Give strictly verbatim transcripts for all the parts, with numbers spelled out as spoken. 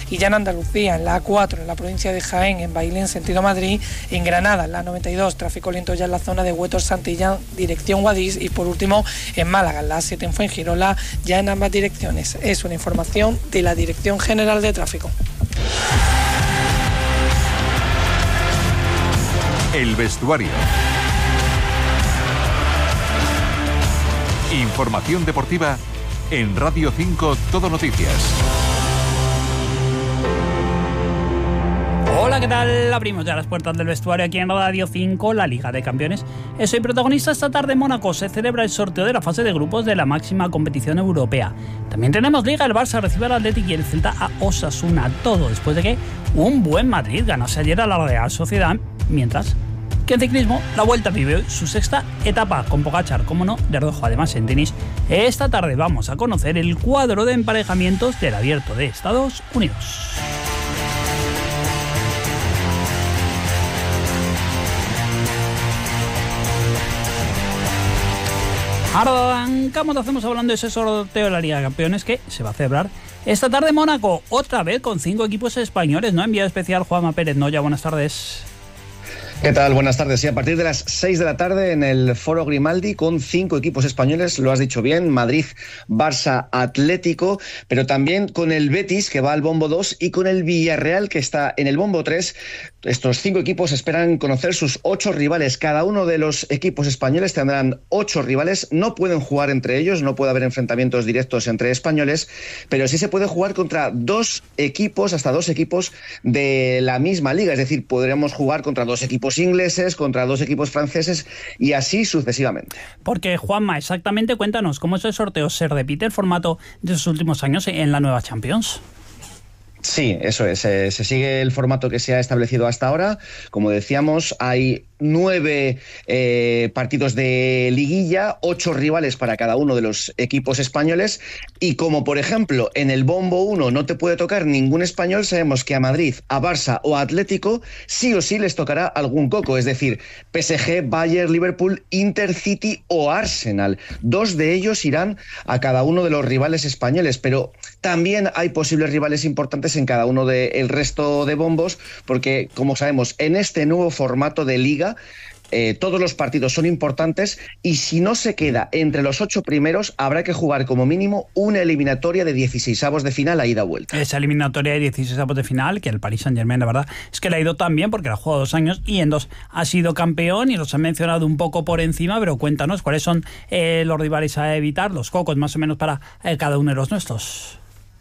Y ya en Andalucía, en la A cuatro, en la provincia de Jaén, en Bailén, sentido Madrid, en Granada, en la noventa y dos, tráfico lento ya en la zona de Huetor Santillán, dirección Guadix, y por último en Málaga, en la A siete en Fuengirola, ya en ambas direcciones. Es una información de la Dirección General de Tráfico. El vestuario. Información deportiva en Radio cinco Todo Noticias. Hola, ¿qué tal? Abrimos ya las puertas del vestuario aquí en Radio cinco, la Liga de Campeones. Soy protagonista. Esta tarde en Mónaco se celebra el sorteo de la fase de grupos de la máxima competición europea. También tenemos Liga, el Barça recibe al Athletic y el Celta a Osasuna. Todo después de que un buen Madrid ganase ayer a la Real Sociedad, mientras que en ciclismo la Vuelta vive su sexta etapa con Pogačar, como no, de rojo. Además, en tenis, esta tarde vamos a conocer el cuadro de emparejamientos del Abierto de Estados Unidos. Arrancamos, hacemos hablando de ese sorteo de la Liga de Campeones que se va a celebrar esta tarde en Mónaco, otra vez con cinco equipos españoles, ¿no? Enviado especial Juanma Pérez Noya, buenas tardes. ¿Qué tal? Buenas tardes. Sí, a partir de las seis de la tarde en el Foro Grimaldi con cinco equipos españoles, lo has dicho bien, Madrid, Barça, Atlético, pero también con el Betis que va al bombo dos y con el Villarreal que está en el bombo tres. Estos cinco equipos esperan conocer sus ocho rivales. Cada uno de los equipos españoles tendrán ocho rivales. No pueden jugar entre ellos, no puede haber enfrentamientos directos entre españoles, pero sí se puede jugar contra dos equipos, hasta dos equipos de la misma liga. Es decir, podremos jugar contra dos equipos ingleses, contra dos equipos franceses y así sucesivamente. Porque, Juanma, exactamente, cuéntanos, ¿cómo es el sorteo? ¿Se repite el formato de los últimos años en la nueva Champions? Sí, eso es. Se, se sigue el formato que se ha establecido hasta ahora. Como decíamos, hay nueve eh, partidos de liguilla, ocho rivales para cada uno de los equipos españoles y como por ejemplo en el bombo uno no te puede tocar ningún español, sabemos que a Madrid, a Barça o a Atlético sí o sí les tocará algún coco, es decir, P S G, Bayern, Liverpool, Inter, City o Arsenal. Dos de ellos irán a cada uno de los rivales españoles, pero también hay posibles rivales importantes en cada uno del resto de bombos porque, como sabemos, en este nuevo formato de liga Eh, todos los partidos son importantes y si no se queda entre los ocho primeros habrá que jugar como mínimo una eliminatoria de dieciseisavos de final a ida-vuelta. Esa eliminatoria de dieciseisavos de final, que el Paris Saint-Germain, la verdad, es que le ha ido tan bien porque la ha jugado dos años y en dos ha sido campeón y los han mencionado un poco por encima, pero cuéntanos cuáles son eh, los rivales a evitar, los cocos más o menos para eh, cada uno de los nuestros.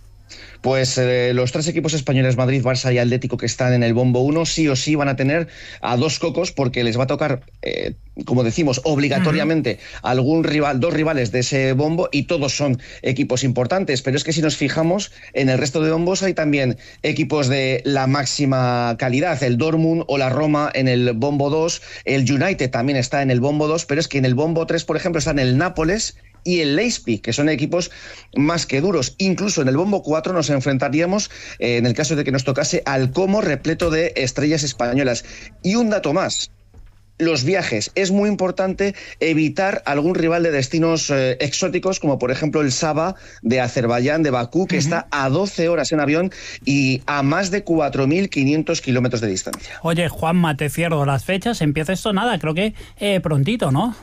Pues eh, los tres equipos españoles, Madrid, Barça y Atlético, que están en el bombo uno, sí o sí van a tener a dos cocos porque les va a tocar, eh, como decimos, obligatoriamente uh-huh. algún rival, dos rivales de ese bombo y todos son equipos importantes. Pero es que si nos fijamos, en el resto de bombos hay también equipos de la máxima calidad. El Dortmund o la Roma en el bombo dos, el United también está en el bombo dos, pero es que en el bombo tres, por ejemplo, están el Nápoles y el Leipzig, que son equipos más que duros. Incluso en el bombo cuatro nos enfrentaríamos, eh, en el caso de que nos tocase, al Como repleto de estrellas españolas. Y un dato más, los viajes. Es muy importante evitar algún rival de destinos eh, exóticos, como por ejemplo el Saba de Azerbaiyán, de Bakú, que uh-huh. está a doce horas en avión y a más de cuatro mil quinientos kilómetros de distancia. Oye, Juanma, te cierro las fechas. Empieza esto nada, creo que eh, prontito, ¿no?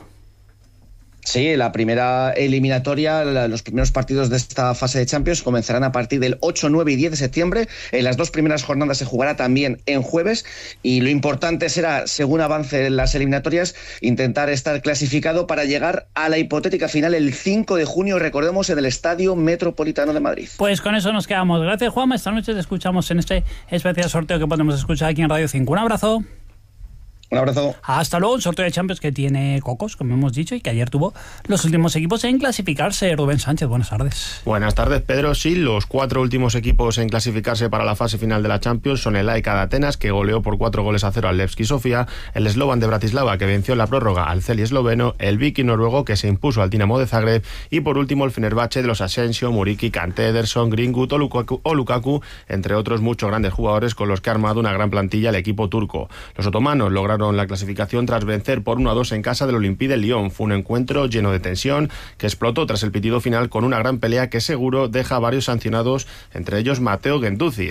Sí, la primera eliminatoria, los primeros partidos de esta fase de Champions comenzarán a partir del ocho, nueve y diez de septiembre. En las dos primeras jornadas se jugará también en jueves y lo importante será, según avancen las eliminatorias, intentar estar clasificado para llegar a la hipotética final el cinco de junio, recordemos, en el Estadio Metropolitano de Madrid. Pues con eso nos quedamos. Gracias, Juanma. Esta noche te escuchamos en este especial sorteo que podemos escuchar aquí en Radio cinco. Un abrazo. Un abrazo. Hasta luego. Un sorteo de Champions que tiene cocos, como hemos dicho, y que ayer tuvo los últimos equipos en clasificarse. Rubén Sánchez, buenas tardes. Buenas tardes, Pedro. Sí, los cuatro últimos equipos en clasificarse para la fase final de la Champions son el A E K de Atenas, que goleó por cuatro goles a cero al Levski Sofía, el Slovan de Bratislava, que venció en la prórroga al Celje esloveno, el Viking noruego, que se impuso al Dinamo de Zagreb, y por último el Fenerbahce de los Asensio, Muriqi, Kanté, Ederson, Greenwood o Lukaku, o Lukaku, entre otros muchos grandes jugadores con los que ha armado una gran plantilla el equipo turco. Los otomanos lograron la clasificación tras vencer por uno a dos en casa del Olympique de Lyon. Fue un encuentro lleno de tensión que explotó tras el pitido final con una gran pelea que seguro deja a varios sancionados, entre ellos Matteo Guendouzi.